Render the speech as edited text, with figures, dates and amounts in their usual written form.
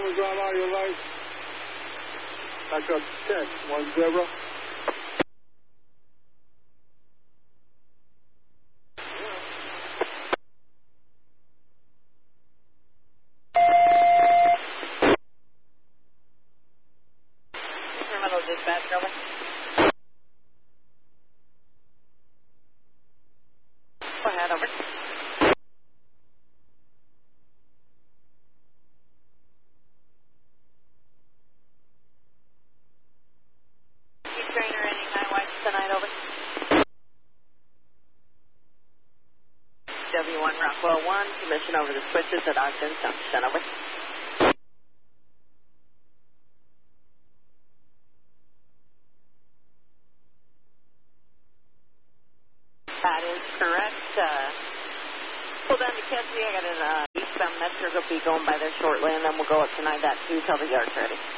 Amazon audio light. Back up, check, 10. Terminal dispatch, over. Go ahead, over. Trainer, any high watch tonight, over. W1 Rockwell 1, commission over the switches at Ogden Junction, over. That is correct. Pull down to Kedzie. I got an eastbound Metro will be going by there shortly, and then we'll go up to 9.2 till the yard's ready.